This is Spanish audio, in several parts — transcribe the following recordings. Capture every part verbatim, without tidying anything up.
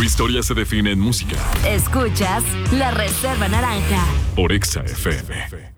Tu historia se define en música. Escuchas La Reserva Naranja Por Exa F M.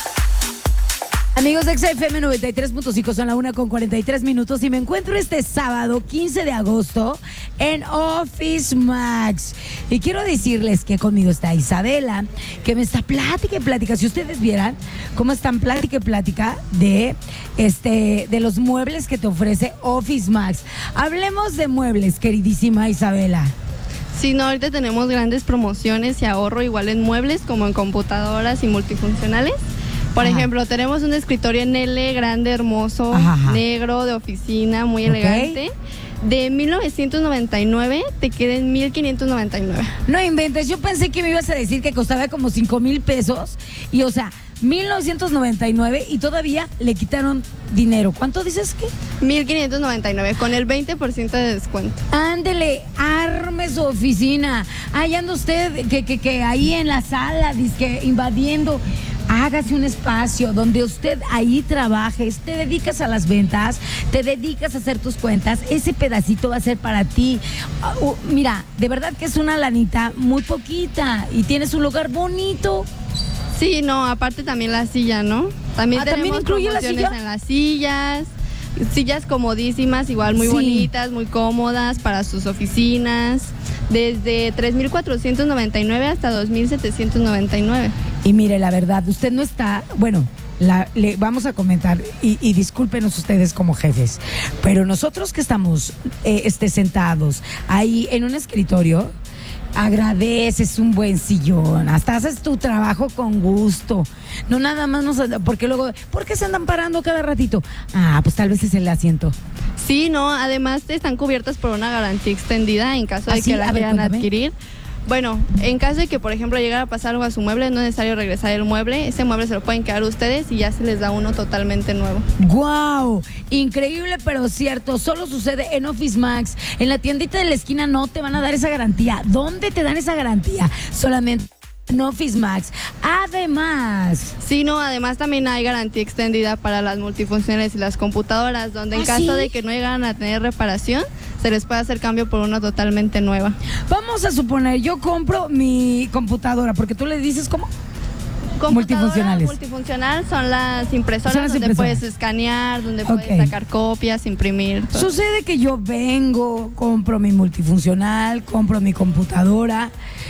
Amigos de Exa F M noventa y tres punto cinco, son la una con cuarenta y tres minutos y me encuentro este sábado quince de agosto en Office Max. Y quiero decirles que conmigo está Isabela, que me está plática y plática. Si ustedes vieran cómo están plática y plática de, este, de los muebles que te ofrece Office Max. Hablemos de muebles, queridísima Isabela. Sí, no, ahorita tenemos grandes promociones y ahorro igual en muebles como en computadoras y multifuncionales. Por Ajá. ejemplo, tenemos un escritorio en L, grande, hermoso, Ajá. negro, de oficina, muy okay. elegante. De mil novecientos noventa y nueve te queda en mil quinientos noventa y nueve. No inventes, yo pensé que me ibas a decir que costaba como cinco mil pesos. Y o sea, mil novecientos noventa y nueve y todavía le quitaron dinero. ¿Cuánto dices que? mil quinientos noventa y nueve con el veinte por ciento de descuento. Ándele, arme su oficina. Ahí anda usted que, que, que ahí en la sala, dizque invadiendo. Hágase un espacio donde usted ahí trabajes, te dedicas a las ventas, te dedicas a hacer tus cuentas, ese pedacito va a ser para ti. Uh, uh, mira, de verdad que es una lanita muy poquita y tienes un lugar bonito. Sí, no, aparte también la silla, ¿no? También ah, tenemos ¿también incluye promociones la silla? en las sillas. Sillas comodísimas, igual muy sí. bonitas, muy cómodas para sus oficinas, desde tres mil cuatrocientos noventa y nueve hasta dos mil setecientos noventa y nueve. Y mire, la verdad, usted no está, bueno, la, le vamos a comentar y, y discúlpenos ustedes como jefes, pero nosotros que estamos eh, este, sentados ahí en un escritorio, agradeces un buen sillón, hasta haces tu trabajo con gusto. No nada más nos, porque luego, ¿por qué se andan parando cada ratito? Ah, pues tal vez es el asiento. Sí, no, además están cubiertas por una garantía extendida en caso de ¿Ah, sí? que la A ver, quieran cuéntame. adquirir. Bueno, en caso de que, por ejemplo, llegara a pasar algo a su mueble, no es necesario regresar el mueble. Ese mueble se lo pueden quedar ustedes y ya se les da uno totalmente nuevo. ¡Guau! Increíble, pero cierto. Solo sucede en Office Max. En la tiendita de la esquina no te van a dar esa garantía. ¿Dónde te dan esa garantía? Solamente en Office Max. Además... Sí, no, además también hay garantía extendida para las multifuncionales y las computadoras, donde en ¿Ah, caso sí? de que no llegaran a tener reparación, se les puede hacer cambio por una totalmente nueva. Vamos a suponer, yo compro mi computadora, porque tú le dices cómo... Multifuncionales. Multifuncional son las impresoras Son las donde impresoras. puedes escanear, donde Okay. puedes sacar copias, imprimir. Todo. Sucede que yo vengo, compro mi multifuncional, compro mi computadora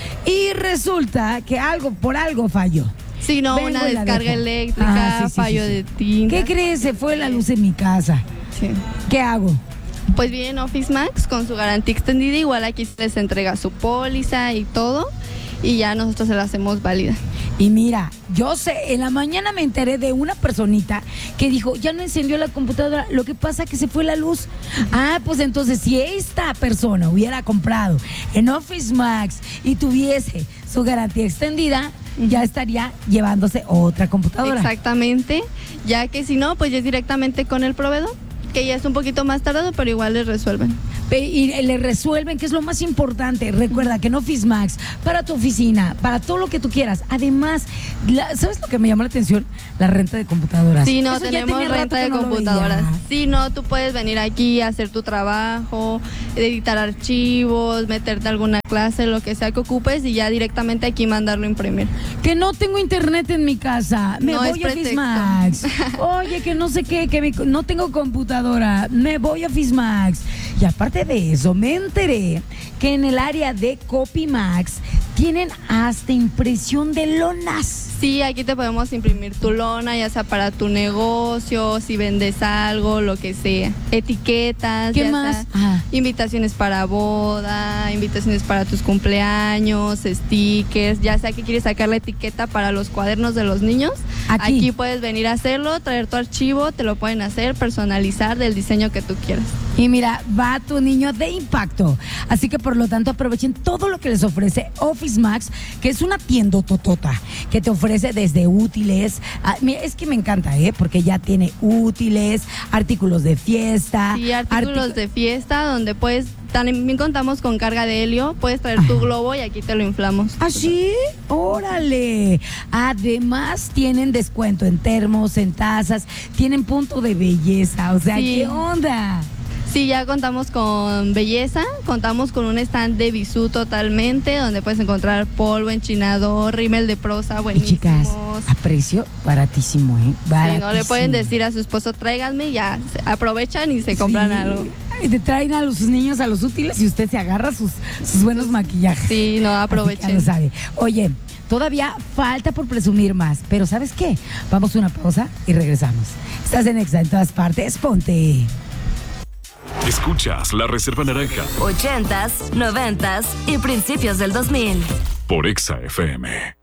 y resulta que algo por algo falló. Sí, no, Vengo una y la descarga dejo. eléctrica, Ah, sí, sí, fallo sí, sí. de tinta. ¿Qué crees? Se fue la luz en mi casa. Sí. ¿Qué hago? Pues bien, Office Max con su garantía extendida, igual aquí se les entrega su póliza y todo, y ya nosotros se la hacemos válida. Y mira, yo sé, en la mañana me enteré de una personita que dijo, ya no encendió la computadora, lo que pasa que se fue la luz. Ah, pues entonces si esta persona hubiera comprado en Office Max y tuviese su garantía extendida, ya estaría llevándose otra computadora. Exactamente, ya que si no, pues ya es directamente con el proveedor, que ya es un poquito más tardado, pero igual les resuelven. Y le resuelven, que es lo más importante. Recuerda que en Office Max, para tu oficina, para todo lo que tú quieras. Además, la, ¿sabes lo que me llamó la atención? La renta de computadoras. Sí, no, Eso tenemos renta de no computadoras. Sí, no, tú puedes venir aquí a hacer tu trabajo, editar archivos, meterte a alguna clase, lo que sea que ocupes y ya directamente aquí mandarlo a imprimir. Que no tengo internet en mi casa, me no voy a Office Max. Oye, que no sé qué, que mi, no tengo computadora, me voy a Office Max. Y aparte de eso, me enteré que en el área de CopyMax tienen hasta impresión de lonas. Sí, aquí te podemos imprimir tu lona, ya sea para tu negocio, si vendes algo, lo que sea. Etiquetas. ¿Qué ya más? sea, Ah. invitaciones para boda, invitaciones para tus cumpleaños, stickers, ya sea que quieres sacar la etiqueta para los cuadernos de los niños. Aquí. Aquí puedes venir a hacerlo, traer tu archivo, te lo pueden hacer, personalizar del diseño que tú quieras. Y mira, va tu niño de impacto. Así que por lo tanto aprovechen todo lo que les ofrece Office Max, que es una tienda totota, que te ofrece desde útiles. Ah, mira, es que me encanta, ¿eh? Porque ya tiene útiles, artículos de fiesta. Sí, artículos artic- de fiesta donde puedes, también contamos con carga de helio, puedes traer tu globo y aquí te lo inflamos. ¿Ah, sí? ¡Órale! Además tienen descuento en termos, en tazas, tienen punto de belleza. O sea, Sí. ¿qué onda? Sí, ya contamos con belleza, contamos con un stand de bisú totalmente, donde puedes encontrar polvo, enchinador, rímel de prosa, buenísimos. Y chicas, a precio baratísimo, ¿eh? Baratísimo. Sí, no le pueden decir a su esposo, tráiganme, ya aprovechan y se compran sí. algo. Y te traen a los, sus niños a los útiles y usted se agarra sus, sus buenos maquillajes. Sí, no, aprovechen. Así que ya lo sabe. Oye, todavía falta por presumir más, pero ¿sabes qué? Vamos a una pausa y regresamos. Estás en Exa en todas partes, ponte. Escuchas La Reserva Naranja Ochentas, noventas y principios del dos mil. por Exa F M.